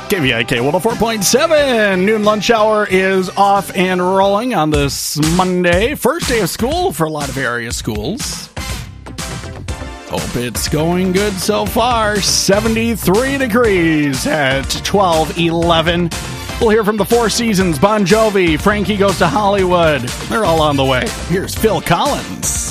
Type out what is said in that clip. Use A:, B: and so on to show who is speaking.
A: KVIK 104.7. Noon lunch hour is off and rolling on this Monday. First day of school for a lot of area schools. Hope it's going good so far. 73 degrees at 12:11. We'll hear from the Four Seasons, Bon Jovi, Frankie Goes to Hollywood. They're all on the way. Here's Phil Collins.